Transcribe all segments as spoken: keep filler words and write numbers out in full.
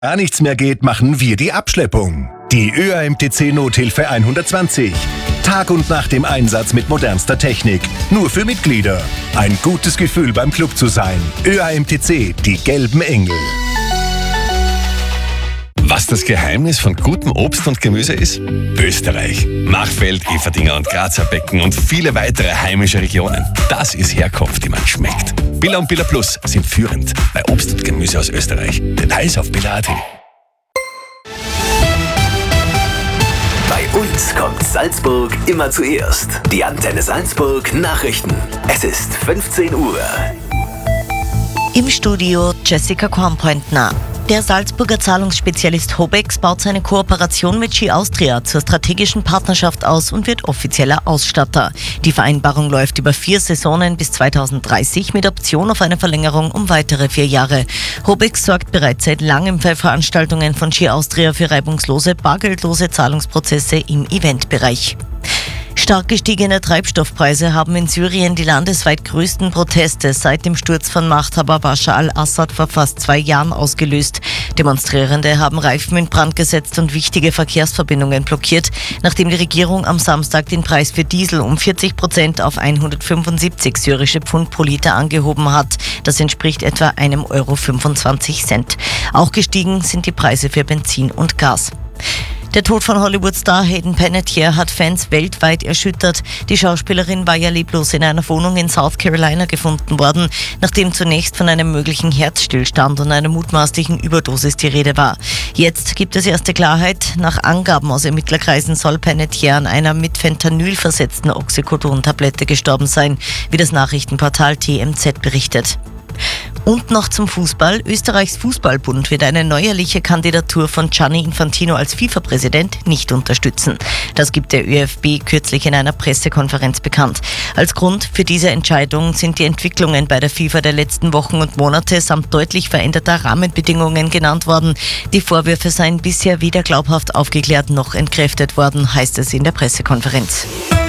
Gar nichts mehr geht, machen wir die Abschleppung. Die Ö A M T C Nothilfe hundertzwanzig. Tag und Nacht im Einsatz mit modernster Technik. Nur für Mitglieder. Ein gutes Gefühl beim Club zu sein. Ö A M T C, die gelben Engel. Was das Geheimnis von gutem Obst und Gemüse ist? Österreich. Machfeld, Everdinger und Grazer Becken und viele weitere heimische Regionen. Das ist Herkunft, die man schmeckt. Billa und Billa Plus sind führend bei Obst und Gemüse aus Österreich. Details auf billa punkt a t. Bei uns kommt Salzburg immer zuerst. Die Antenne Salzburg Nachrichten. Es ist fünfzehn Uhr. Im Studio Jessica Kornpointner. Der Salzburger Zahlungsspezialist Hobex baut seine Kooperation mit Ski Austria zur strategischen Partnerschaft aus und wird offizieller Ausstatter. Die Vereinbarung läuft über vier Saisonen bis zweitausenddreißig mit Option auf eine Verlängerung um weitere vier Jahre. Hobex sorgt bereits seit langem bei Veranstaltungen von Ski Austria für reibungslose, bargeldlose Zahlungsprozesse im Eventbereich. Stark gestiegene Treibstoffpreise haben in Syrien die landesweit größten Proteste seit dem Sturz von Machthaber Bashar al-Assad vor fast zwei Jahren ausgelöst. Demonstrierende haben Reifen in Brand gesetzt und wichtige Verkehrsverbindungen blockiert, nachdem die Regierung am Samstag den Preis für Diesel um vierzig Prozent auf hundertfünfundsiebzig syrische Pfund pro Liter angehoben hat. Das entspricht etwa einem Euro fünfundzwanzig Cent. Auch gestiegen sind die Preise für Benzin und Gas. Der Tod von Hollywood-Star Hayden Panettiere hat Fans weltweit erschüttert. Die Schauspielerin war ja leblos in einer Wohnung in South Carolina gefunden worden, nachdem zunächst von einem möglichen Herzstillstand und einer mutmaßlichen Überdosis die Rede war. Jetzt gibt es erste Klarheit. Nach Angaben aus Ermittlerkreisen soll Panettiere an einer mit Fentanyl versetzten Oxycodon-Tablette gestorben sein, wie das Nachrichtenportal T M Z berichtet. Und noch zum Fußball. Österreichs Fußballbund wird eine neuerliche Kandidatur von Gianni Infantino als FIFA-Präsident nicht unterstützen. Das gibt der Ö F B kürzlich in einer Pressekonferenz bekannt. Als Grund für diese Entscheidung sind die Entwicklungen bei der FIFA der letzten Wochen und Monate samt deutlich veränderter Rahmenbedingungen genannt worden. Die Vorwürfe seien bisher weder glaubhaft aufgeklärt noch entkräftet worden, heißt es in der Pressekonferenz.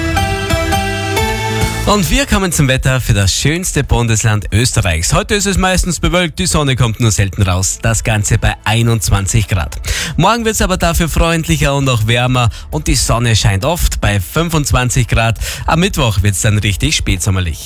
Und wir kommen zum Wetter für das schönste Bundesland Österreichs. Heute ist es meistens bewölkt, die Sonne kommt nur selten raus. Das Ganze bei einundzwanzig Grad. Morgen wird es aber dafür freundlicher und auch wärmer und die Sonne scheint oft bei fünfundzwanzig Grad. Am Mittwoch wird es dann richtig spätsommerlich.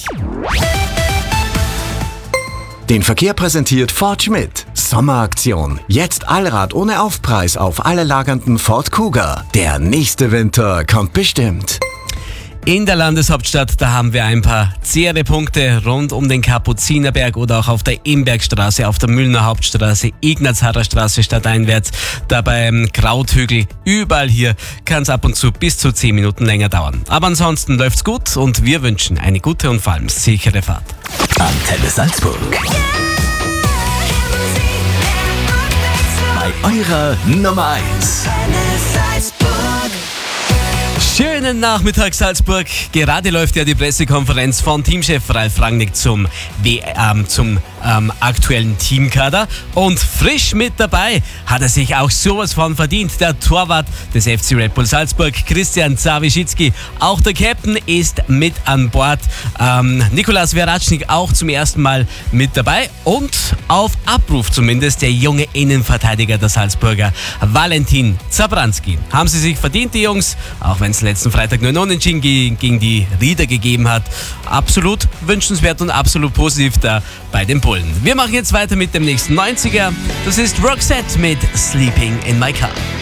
Den Verkehr präsentiert Ford Schmidt. Sommeraktion. Jetzt Allrad ohne Aufpreis auf alle lagernden Ford Kuga. Der nächste Winter kommt bestimmt. In der Landeshauptstadt, da haben wir ein paar zähere Punkte rund um den Kapuzinerberg oder auch auf der Imbergstraße, auf der Müllner Hauptstraße, Ignazharrer Straße stadteinwärts, da beim Krauthügel. Überall hier kann es ab und zu bis zu zehn Minuten länger dauern. Aber ansonsten läuft's gut und wir wünschen eine gute und vor allem sichere Fahrt. Antenne Salzburg. Bei eurer Nummer eins. Schönen Nachmittag Salzburg. Gerade läuft ja die Pressekonferenz von Teamchef Ralf Rangnick zum, W- ähm, zum ähm, aktuellen Teamkader. Und frisch mit dabei hat er sich auch sowas von verdient. Der Torwart des F C Red Bull Salzburg, Christian Zawischitzki. Auch der Captain ist mit an Bord. Ähm, Nikolas Veratschnik auch zum ersten Mal mit dabei. Und auf Abruf zumindest der junge Innenverteidiger der Salzburger, Valentin Zabranski. Haben sie sich verdient, die Jungs, auch wenn es letzten Freitag nur ein Unentschieden gegen die Rieder gegeben hat. Absolut wünschenswert und absolut positiv da bei den Bullen. Wir machen jetzt weiter mit dem nächsten neunziger. Das ist Roxette mit Sleeping in My Car.